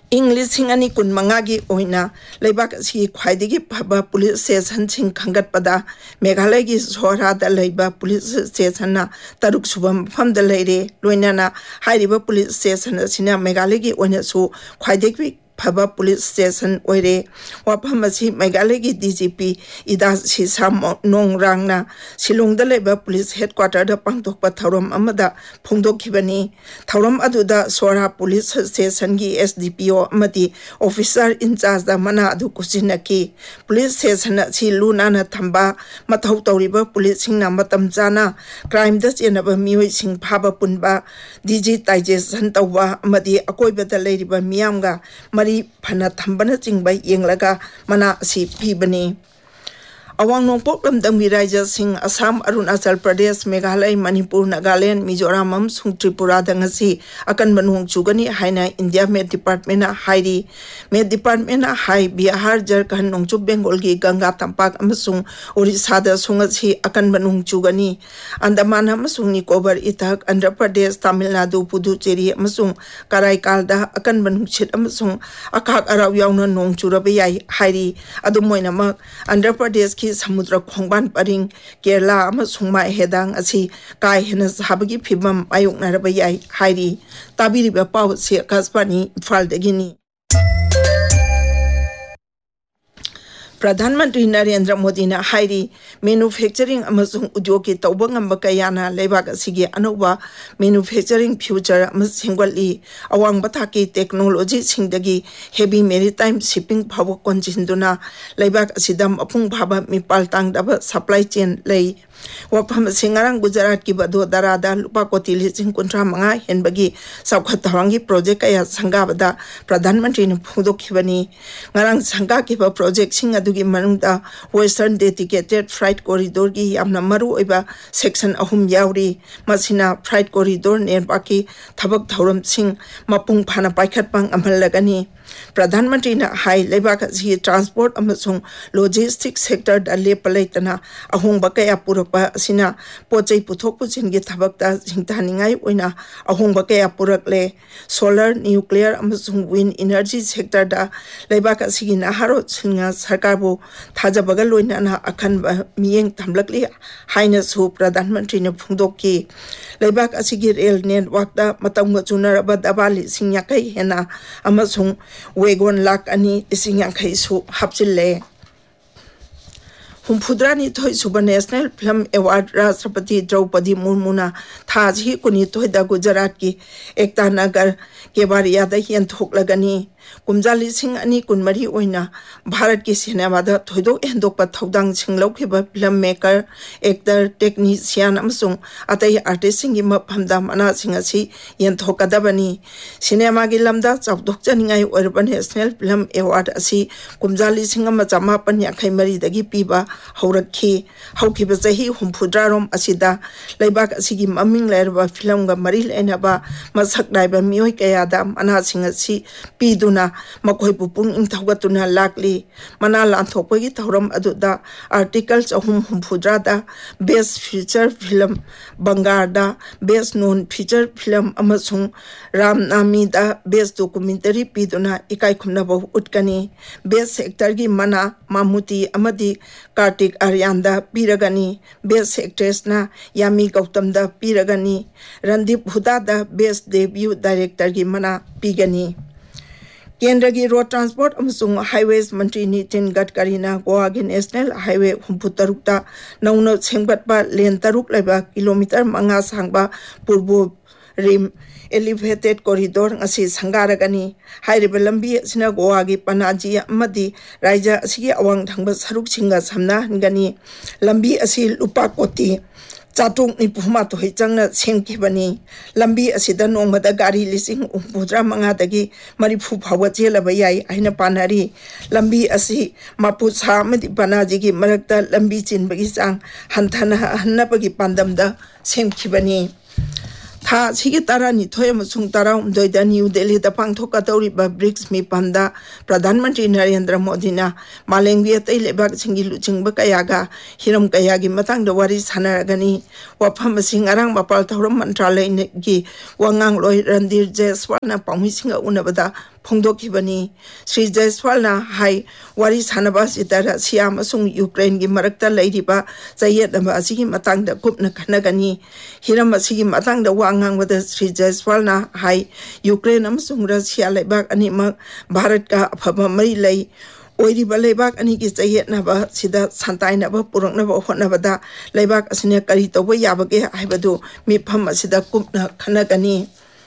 English Singani Kun Mangagi Oina, Lebak Si Quaidigi Paba Police Station Sing Kangat Pada, Megalagi Sora the Leba Police Station, Taruk Subam from the lady, Luinana, Haidiba Police Station, Sina Megalagi Oinasu, Quaidigi Paba Police Station Oire, Wapamasi Megalagi DGP, Ida Sisam Nong Rangna, Silung the Labor Police Headquarter, the Pangtok Pataurum Amada, Pungdo Kibani, Taurum Aduda, Sora Police Station Gi SDPO Amadi, Officer in charge the Mana Adu Kusinaki, Police Station Silunana Tamba, Matauto River Police Sing Namatam Jana, Crime Dutch in a Mui Sing Paba Punba, DG Tajes Santawa, Amadi, Akoiba the Lady by Mianga, Pana Tambana Ching by Yinglaga, Mana Si Pibani. Awang Nong Poklam Dambi Raja Singh, Assam, Arunachal Pradesh, Meghalaya, Manipur, Nagaland, Mizoram, Sung Tripura, Dangasi, Akan Banung Chugani, Haina, India Med Department, Haidi, Med Department, Hai, Bihar, Jharkhand, Nongchu Bengalgi, Ganga, Tampak, Amasung, Orisada, Sungasi, Akan Banung Chugani, Andaman, Amasung, Nicobar, Itak, Andhra Pradesh, Tamil Nadu, Puducherry, Amasung, Karaikalda, Akan Banung Chit, Amasung, Akak Arawyana, Nong Churabayai, Haidi, Adumoinamak, Andhra Pradesh, Samudra Kongban Paring, Kerala, Amasungma Hedang, Asi, Kai Henas Habagi Pibam, Ayuk Narabayai, Haidi, Tabiri Bapau, Sir Kaspani, Faldegini. Pradhan Mantri Narendra Modi na Hairi manufacturing amasung udyogi tawbang ambakayana lebak asigi anuba manufacturing future amasingwali awang bataki technology singdagi heavy maritime shipping phawa konjinduna lebak asidam apung phaba mipal tangdaba supply chain lei Wapam Singarang Gujarat ki bado darada lupa koti lising kontra manga henbagi saukhat tawangi project kaya sangabada Pradhan Mantri na phudok khibani ngarang sangga ki ba project sing adugi manungda western dedicated freight corridor gi yamna maru oiba section ahum yauri masina freight corridor nerbaki thabak thauram sing mapung phana paikhat pang amalagani Pradhan Mantri na hai lebak ji transport amasung logistics sector da lepalaitana ahong bakaya purakpa asina pochai puthok puchin gi thabakta jingtaningai oina ahong bakaya purakle solar nuclear amasung wind energy sector da lebak asigi na haro singa sarkar bu thajabaga loina na akhan miyeng thamlakli haina su Pradhan Mantri na phungdokki lebak asigi rail network da matamga chunaraba dabali singyakai hena amasung Wegon Lak Ani Isingyankai Su Hapsile Humpudrani Toy Suba National Film Award Rashtrapati Draupadi Murmuna Taji Kuni Toy da Gujarat ki Ekta Nagar Kebariyada Hian Thoklagani Kumjali Singh Ani Kunmari Oina Bharat ki cinema da Thoidok Endokpa Thodang Singlau Khiba filmmaker actor technician amsung atai artist singi maphamda mana singasi yen thokadabani cinema gi lamda chawdok chaningai urban national film award asi Kumjali Singh ma chama pan yakhai mari dagi piba haurakhi haukiba chahi humpudrarom asida leibak asigi maming lerba film ga mari lenaba masak daiba mioi kayada mana singasi piduna Makoi pupung in Tagatuna Lakli, Manala Anthopagi Tauram Aduda, articles of Humpudrada, best feature film Bangarda, best known feature film Amasung, Ram Namida, best documentary Piduna, Ikai Kumnabo Utkani, best actor Mana, Mamuti, Amadi, Kartik Aryanda, Piragani, best actress na Yami Gautamda, Piragani, Randip Hudada, best debut director Mana, Pigani. Kendra ki road transport amasung highways Mantri Nitin Gadkari na Goa ki national highway humputarukta nauna sengbatba lane taruk leba kilometer manga sangba purbo rim elevated corridor ngasi sangaragani hairiba lambi sina Goa ki panaji amadi raija asigi awang thangba saruk singa samna ngani lambi asi lupa koti Chatung ni Puma to Hichang Senkibani, Lambi Asida Nomada Gari Lising Umpudra Mangadagi, Maripu Pawatela Bayai, Aina Panari, Lambi Asi, Mapusa Medi Panajigi, Marakta, Lambi Chin Bagisang, Hantana Hanapagi Pandamda, Senkibani. Tha sigi tarani thoyam sung tara doida New Delhi da pangthoka tauri ba BRICS mi panda Pradhan Mantri Narendra Modi na malengbi atai lebak singi luching ba kayaga hiram kayagi matang da wari sanaragani wafam sing arang mapal thoram mantralai gi wangang loi randir jeswana pangmi singa unabada Phongdokibani Sri Jaiswalna hai wari sanaba sitara siam asung Ukraine gi marakta leiriba chayet naba asigi matangda kupna khanagani hiram asigi matangda wangang wada Sri Jaiswalna hai Ukraine amasung Russia leibak animak Bharat ka afaba mari lei oiriba leibak ani gi chayet naba sida santai naba purang naba hotnabada leibak asine kari toba yabage haibadu mifam asida kupna khanagani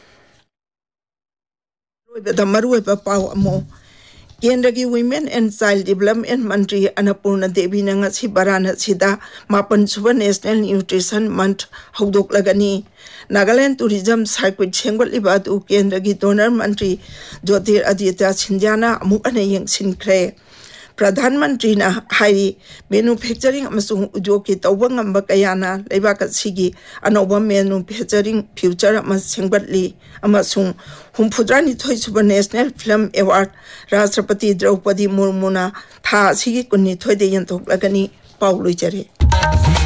the Maruipa Pau Amo Kendagi Women and Child Development Mantri Annapurna Devi Nangasi Barana Sida Mapan Suba National Nutrition Month Haudok Lagani Nagaland Tourism Circuit Chengot Libatu Kendagi Donor Mantri Jyotir Aditya Sinjana Amukana Yang Sinclair Pradhan Mantri na hai manufacturing amasung ujoki tawang amba kayana leibak sigi anoba manufacturing future amas sengbatli amasung humpudrani thoi suba National Film Award Rashtrapati Draupadi Murmuna tha sigi kunni thoi de yantok lagani paului jare